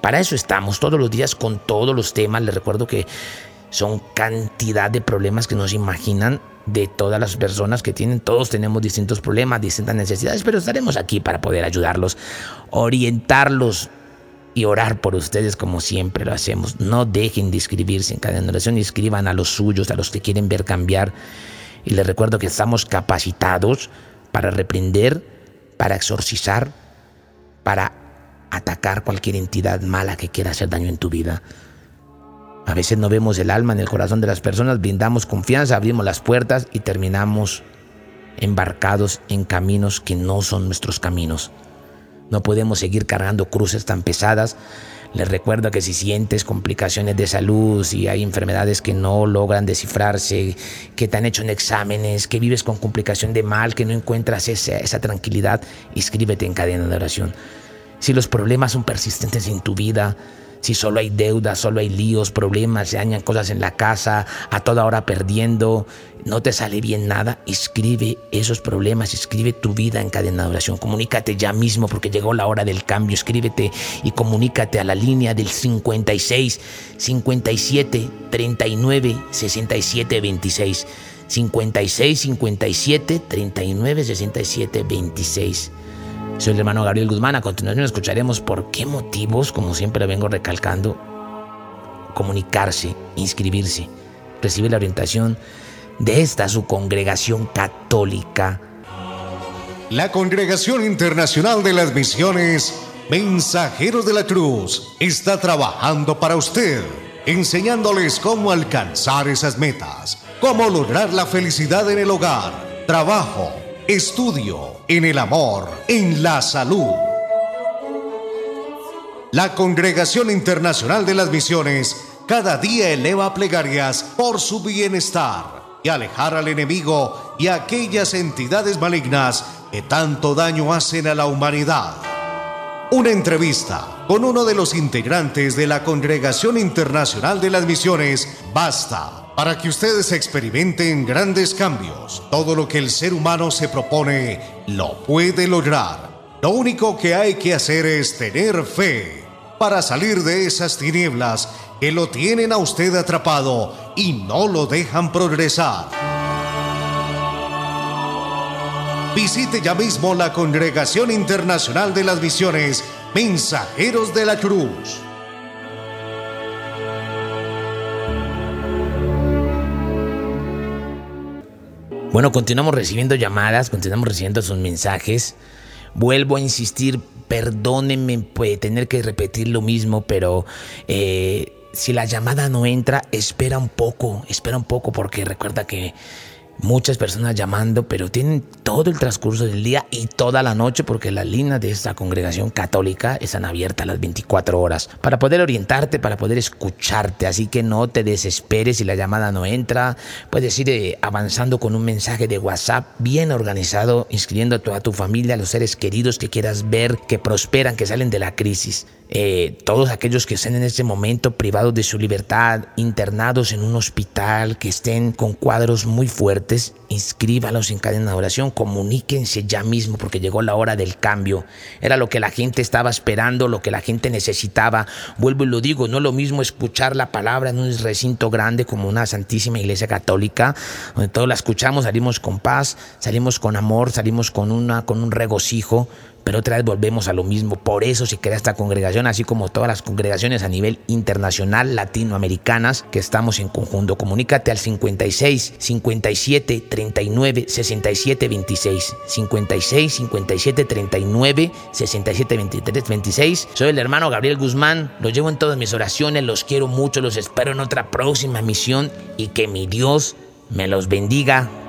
Para eso estamos todos los días con todos los temas. Les recuerdo que son cantidad de problemas que no se imaginan de todas las personas que tienen. Todos tenemos distintos problemas, distintas necesidades, pero estaremos aquí para poder ayudarlos, orientarlos y orar por ustedes como siempre lo hacemos. No dejen de inscribirse en Cadena de Oración, inscriban a los suyos, a los que quieren ver cambiar. Y les recuerdo que estamos capacitados para reprender, para exorcizar, para atacar cualquier entidad mala que quiera hacer daño en tu vida. A veces no vemos el alma en el corazón de las personas, brindamos confianza, abrimos las puertas y terminamos embarcados en caminos que no son nuestros caminos. No podemos seguir cargando cruces tan pesadas. Les recuerdo que si sientes complicaciones de salud, si hay enfermedades que no logran descifrarse, que te han hecho en exámenes, que vives con complicación de mal, que no encuentras esa tranquilidad, inscríbete en Cadena de Oración. Si los problemas son persistentes en tu vida, si solo hay deudas, solo hay líos, problemas, se dañan cosas en la casa, a toda hora perdiendo, no te sale bien nada, escribe esos problemas, escribe tu vida en Cadena de Oración. Comunícate ya mismo porque llegó la hora del cambio. Escríbete y comunícate a la línea del 56 57 39 67 26. 56 57 39 67 26. Soy el hermano Gabriel Guzmán. A continuación escucharemos por qué motivos, como siempre vengo recalcando, comunicarse, inscribirse, recibir la orientación de esta su congregación católica. La Congregación Internacional de las Misiones Mensajeros de la Cruz está trabajando para usted, enseñándoles cómo alcanzar esas metas, cómo lograr la felicidad en el hogar, trabajo, estudio, en el amor, en la salud. La Congregación Internacional de las Misiones cada día eleva plegarias por su bienestar y alejar al enemigo y a aquellas entidades malignas que tanto daño hacen a la humanidad. Una entrevista con uno de los integrantes de la Congregación Internacional de las Misiones basta para que ustedes experimenten grandes cambios. Todo lo que el ser humano se propone lo puede lograr. Lo único que hay que hacer es tener fe para salir de esas tinieblas que lo tienen a usted atrapado y no lo dejan progresar. Visite ya mismo la Congregación Internacional de las Misiones Mensajeros de la Cruz. Bueno, continuamos recibiendo llamadas, continuamos recibiendo sus mensajes. Vuelvo a insistir, perdónenme tener que repetir lo mismo, pero si la llamada no entra, espera un poco, porque recuerda que muchas personas llamando, pero tienen todo el transcurso del día y toda la noche, porque las líneas de esta congregación católica están abiertas las 24 horas para poder orientarte, para poder escucharte. Así que no te desesperes si la llamada no entra. Puedes ir avanzando con un mensaje de WhatsApp bien organizado, inscribiendo a toda tu familia, a los seres queridos que quieras ver, que prosperan, que salen de la crisis. Todos aquellos que estén en este momento privados de su libertad, internados en un hospital, que estén con cuadros muy fuertes, inscríbalos en Cadena de Oración, comuníquense ya mismo porque llegó la hora del cambio. Era lo que la gente estaba esperando, lo que la gente necesitaba. Vuelvo y lo digo, no es lo mismo escuchar la palabra en un recinto grande como una Santísima Iglesia Católica, donde todos la escuchamos, salimos con paz, salimos con amor, salimos con un regocijo. Pero otra vez volvemos a lo mismo. Por eso se crea esta congregación, así como todas las congregaciones a nivel internacional, latinoamericanas, que estamos en conjunto. Comunícate al 56 57 39 67 26. 56 57 39 67 23 26. Soy el hermano Gabriel Guzmán. Los llevo en todas mis oraciones. Los quiero mucho. Los espero en otra próxima misión. Y que mi Dios me los bendiga.